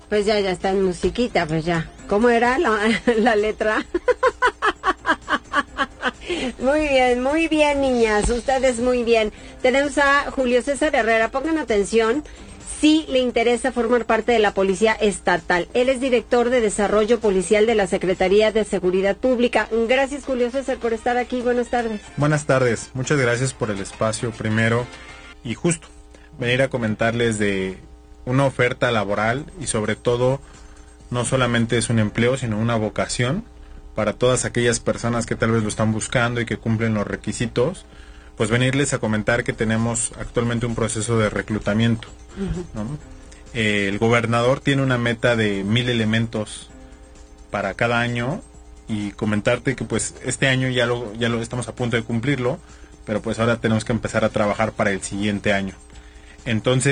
Pues ya está en musiquita, pues ya. ¿Cómo era la letra? Muy bien, niñas. Ustedes muy bien. Tenemos a Julio César Herrera. Pongan atención si le interesa formar parte de la Policía Estatal. Él es director de Desarrollo Policial de la Secretaría de Seguridad Pública. Gracias, Julio César, por estar aquí. Buenas tardes. Buenas tardes. Muchas gracias por el espacio primero. Y justo, venir a comentarles de una oferta laboral y sobre todo, no solamente es un empleo, sino una vocación para todas aquellas personas que tal vez lo están buscando y que cumplen los requisitos, pues venirles a comentar que tenemos actualmente un proceso de reclutamiento, ¿no? El gobernador tiene una meta de 1,000 elementos para cada año y comentarte que pues este año ya lo estamos a punto de cumplirlo, pero pues ahora tenemos que empezar a trabajar para el siguiente año. Entonces